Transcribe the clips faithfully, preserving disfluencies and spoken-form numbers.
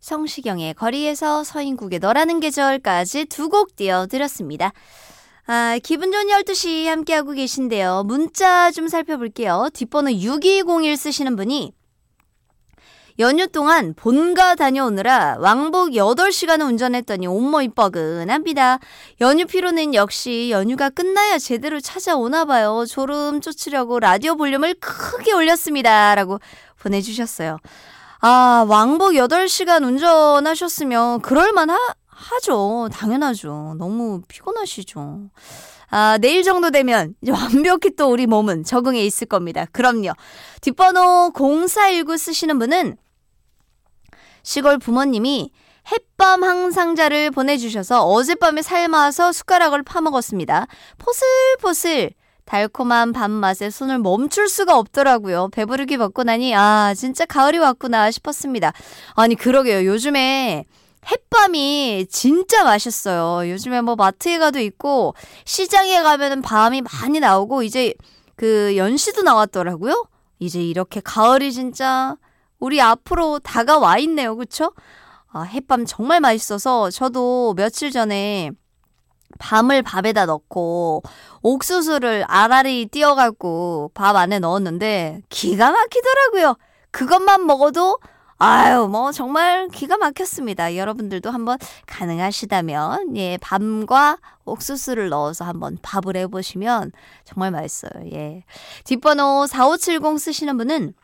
성시경의 거리에서 서인국의 너라는 계절까지 두 곡 띄워드렸습니다. 아, 기분 좋은 열두 시 함께하고 계신데요. 문자 좀 살펴볼게요. 뒷번호 육이공일 쓰시는 분이 연휴 동안 본가 다녀오느라 왕복 여덟 시간을 운전했더니 온몸이 뻐근합니다. 연휴 피로는 역시 연휴가 끝나야 제대로 찾아오나 봐요. 졸음 쫓으려고 라디오 볼륨을 크게 올렸습니다. 라고 보내주셨어요. 아, 왕복 여덟 시간 운전하셨으면 그럴만 하, 하죠. 당연하죠. 너무 피곤하시죠. 아, 내일 정도 되면 이제 완벽히 또 우리 몸은 적응해 있을 겁니다. 그럼요. 뒷번호 공사일구 쓰시는 분은 시골 부모님이 햇밤 항상자를 보내주셔서 어젯밤에 삶아서 숟가락을 파먹었습니다. 포슬포슬 달콤한 밥맛에 손을 멈출 수가 없더라고요. 배부르게 먹고 나니 아 진짜 가을이 왔구나 싶었습니다. 아니 그러게요. 요즘에 햇밤이 진짜 맛있어요. 요즘에 뭐 마트에 가도 있고 시장에 가면은 밤이 많이 나오고 이제 그 연시도 나왔더라고요. 이제 이렇게 가을이 진짜 우리 앞으로 다가와 있네요. 그쵸? 아, 햇밤 정말 맛있어서 저도 며칠 전에 밤을 밥에다 넣고 옥수수를 알알이 띄어갖고 밥 안에 넣었는데 기가 막히더라고요. 그것만 먹어도 아유 뭐 정말 기가 막혔습니다. 여러분들도 한번 가능하시다면 예 밤과 옥수수를 넣어서 한번 밥을 해보시면 정말 맛있어요. 예. 뒷번호 사오칠공 쓰시는 분은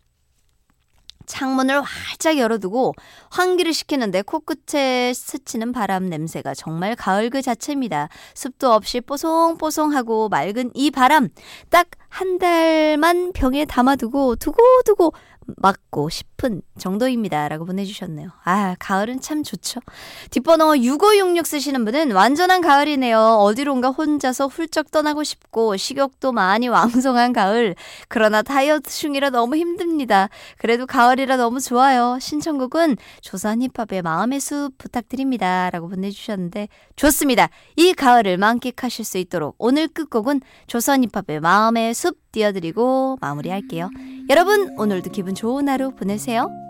창문을 활짝 열어두고 환기를 시키는데 코끝에 스치는 바람 냄새가 정말 가을 그 자체입니다. 습도 없이 뽀송뽀송하고 맑은 이 바람 딱 한 달만 병에 담아두고 두고두고 맞고 싶은 정도입니다. 라고 보내주셨네요. 아, 가을은 참 좋죠. 뒷번호 육오육육 쓰시는 분은 완전한 가을이네요. 어디론가 혼자서 훌쩍 떠나고 싶고 식욕도 많이 왕성한 가을. 그러나 다이어트 중이라 너무 힘듭니다. 그래도 가을이라 너무 좋아요. 신청곡은 조선 힙합의 마음의 숲 부탁드립니다. 라고 보내주셨는데 좋습니다. 이 가을을 만끽하실 수 있도록 오늘 끝곡은 조선 힙합의 마음의 숲 띄워드리고 마무리할게요. 여러분 오늘도 기분 좋은 하루 보내세요.